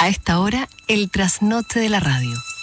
A esta hora, el trasnoche de la radio.